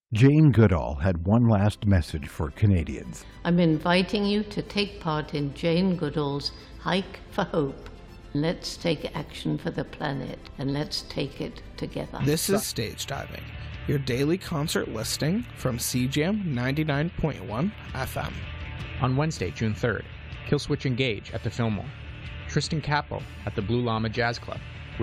Jane Goodall had one last message for Canadians. I'm inviting you to take part in Jane Goodall's Hike for Hope. Let's take action for the planet, and let's take it together. This is Stage Diving, your daily concert listing from CJAM 99.1 FM. On Wednesday, June 3rd, Killswitch Engage at the Fillmore, Tristan Capel at the Blue Llama Jazz Club,